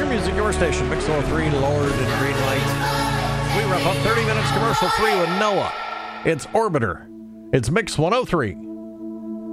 Your music, your station, Mix 103, Lord and Greenlight. We wrap up 30 minutes commercial free with Noah. It's Orbiter. It's Mix 103.